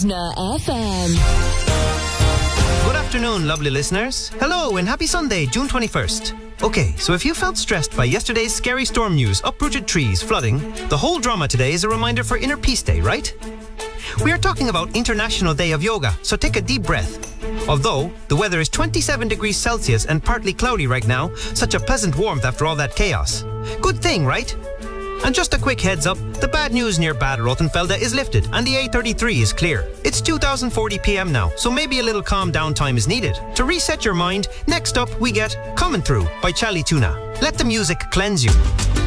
Listener FM. Good afternoon, lovely listeners. Hello and happy Sunday, June 21st. Okay, so if you felt stressed by yesterday's scary storm news, uprooted trees, flooding, the whole drama today is a reminder for Inner Peace Day, right? We are talking about International Day of Yoga, so take a deep breath. Although the weather is 27 degrees Celsius and partly cloudy right now, such a pleasant warmth after all that chaos. Good thing, right? And just a quick heads up, the bad news near Bad Rothenfelde is lifted and the A33 is clear. It's 2040 PM now, so maybe a little calm down time is needed. To reset your mind, next up we get Comin' Through by Charlie Tuna. Let the music cleanse you.